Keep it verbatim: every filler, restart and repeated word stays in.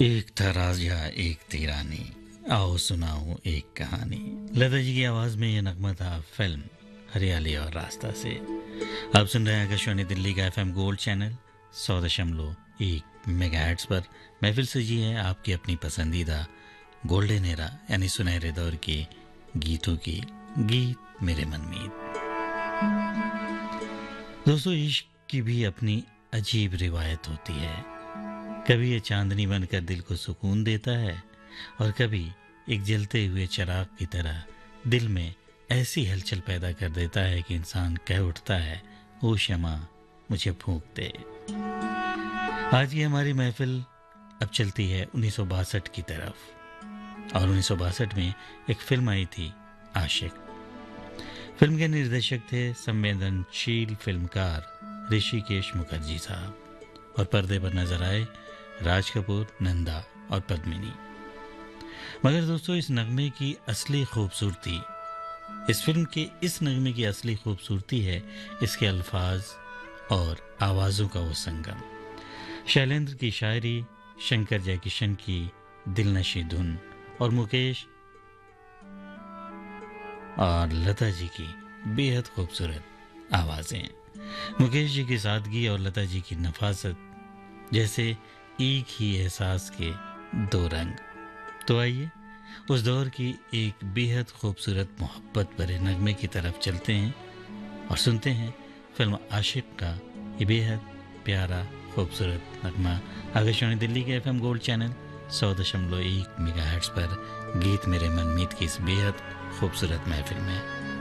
एक था राजा एक थी रानी, आओ सुनाऊं एक कहानी। लता जी की आवाज में ये नगमा था फिल्म हरियाली और रास्ता से। आप सुन रहे हैं आकाशवाणी दिल्ली का एफएम गोल्ड चैनल सौ दशमलव एक मेगाहर्ट्ज पर। महफिल सजी है आपकी अपनी पसंदीदा गोल्डन एरा यानी सुनहरे दौर के गीतों की, गीत मेरे मनमीत। दोस्तों, इश्क की भी अपनी अजीब रिवायत होती है। कभी ये चांदनी बनकर दिल को सुकून देता है और कभी एक जलते हुए चिराग की तरह दिल में ऐसी हलचल पैदा कर देता है कि इंसान कह उठता है, ओ शमा मुझे फूंक दे। आज की हमारी महफिल अब चलती है उन्नीस सौ बासठ की तरफ, और उन्नीस सौ बासठ में एक फिल्म आई थी आशिक। फिल्म के निर्देशक थे संवेदनशील फिल्मकार ऋषिकेश मुखर्जी साहब, और पर्दे पर नजर आए राज कपूर, नंदा और पद्मिनी। मगर दोस्तों, इस नगमे की असली खूबसूरती, इस फिल्म के इस नगमे की असली खूबसूरती है इसके अल्फाज और आवाज़ों का वो संगम। शैलेंद्र की शायरी, शंकर जयकिशन की दिलनशी धुन और मुकेश और लता जी की बेहद खूबसूरत आवाज़ें। मुकेश जी की सादगी और लता जी की नफासत जैसे एक ही एहसास के दो रंग। तो आइए उस दौर की एक बेहद खूबसूरत मोहब्बत भरे नगमे की तरफ चलते हैं और सुनते हैं फिल्म आशिक का ये बेहद प्यारा खूबसूरत नगमा आकाशवाणी दिल्ली के एफएम गोल्ड चैनल सौ दशमलव एक मेगाहर्ट्ज पर गीत मेरे मनमीत की इस बेहद खूबसूरत महफिल में।